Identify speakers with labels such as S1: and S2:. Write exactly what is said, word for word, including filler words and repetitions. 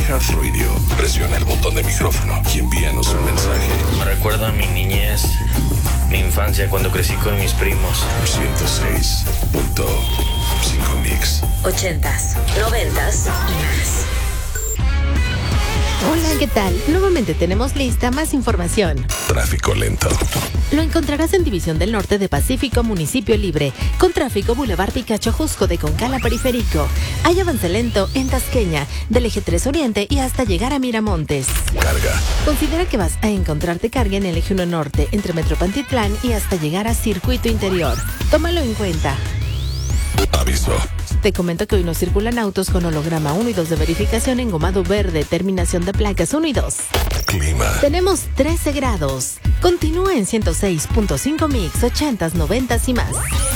S1: iHeartRadio, presiona el botón de micrófono y envíanos un mensaje.
S2: Me recuerda a mi niñez, mi infancia cuando crecí con mis primos.
S1: ciento seis punto cinco Mix.
S3: Ochentas, noventas y más.
S4: Hola, ¿qué tal? Nuevamente tenemos lista más información.
S1: Tráfico lento.
S4: Lo encontrarás en División del Norte de Pacífico, Municipio Libre, con tráfico Boulevard Picacho Jusco de Concala Periférico. Hay avance lento en Tasqueña, del Eje tres Oriente y hasta llegar a Miramontes.
S1: Carga.
S4: Considera que vas a encontrarte carga en el Eje uno Norte, entre Metro Pantitlán y hasta llegar a Circuito Interior. Tómalo en cuenta.
S1: Aviso.
S4: Te comento que hoy no circulan autos con holograma uno y dos de verificación engomado verde, terminación de placas uno y dos.
S1: Clima.
S4: Tenemos trece grados. Continúa en ciento seis punto cinco Mix, ochentas, noventas y más.